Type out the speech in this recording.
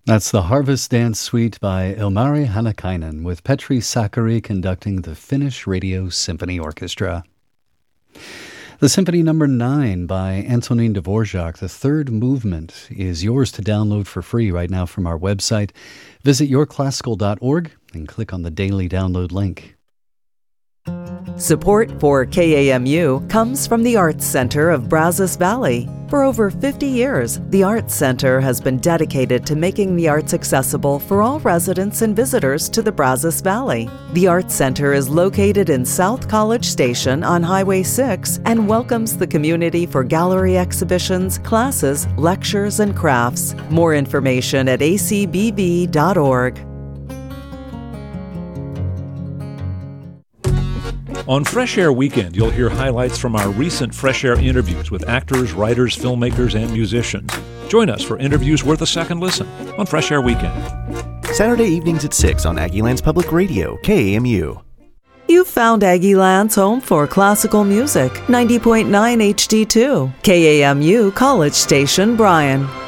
That's the Harvest Dance Suite by Ilmari Hannakainen, with Petri Sakari conducting the Finnish Radio Symphony Orchestra. The Symphony No. 9 by Antonin Dvorak, the third movement, is yours to download for free right now from our website. Visit yourclassical.org and click on the daily download link. Support for KAMU comes from the Arts Center of Brazos Valley. For over 50 years, the Arts Center has been dedicated to making the arts accessible for all residents and visitors to the Brazos Valley. The Arts Center is located in South College Station on Highway 6 and welcomes the community for gallery exhibitions, classes, lectures, and crafts. More information at acbb.org. On Fresh Air Weekend, you'll hear highlights from our recent Fresh Air interviews with actors, writers, filmmakers, and musicians. Join us for interviews worth a second listen on Fresh Air Weekend. Saturday evenings at 6 on Aggieland's Public Radio, KAMU. You've found Aggieland's home for classical music, 90.9 HD2, KAMU College Station, Bryan.